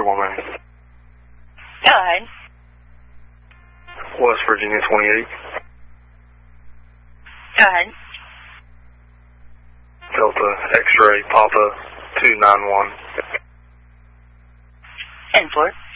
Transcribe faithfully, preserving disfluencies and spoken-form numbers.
forty-one, man. Go ahead. West Virginia twenty-eight. Go ahead. Delta X-ray Papa two nine one. ten four.